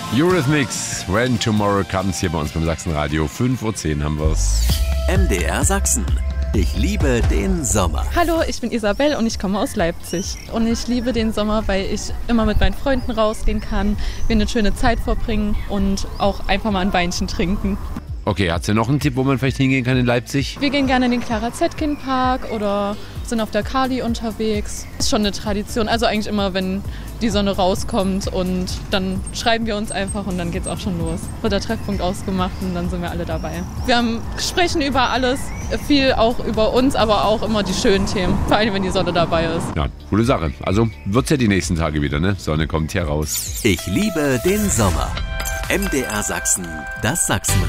Eurythmics, When Tomorrow Comes, hier bei uns beim Sachsenradio. 5:10 Uhr haben wir's. MDR Sachsen. Ich liebe den Sommer. Hallo, ich bin Isabel und ich komme aus Leipzig. Und ich liebe den Sommer, weil ich immer mit meinen Freunden rausgehen kann, wir eine schöne Zeit verbringen und auch einfach mal ein Weinchen trinken. Okay, hat's ja noch einen Tipp, wo man vielleicht hingehen kann in Leipzig? Wir gehen gerne in den Clara Zetkin Park oder sind auf der Kali unterwegs. Das ist schon eine Tradition, also eigentlich immer, wenn die Sonne rauskommt und dann schreiben wir uns einfach und dann geht's auch schon los. Wird der Treffpunkt ausgemacht und dann sind wir alle dabei. Wir sprechen über alles, viel auch über uns, aber auch immer die schönen Themen, vor allem wenn die Sonne dabei ist. Ja, coole Sache. Also wird's ja die nächsten Tage wieder, ne? Sonne kommt hier raus. Ich liebe den Sommer. MDR Sachsen, das Sachsenradio.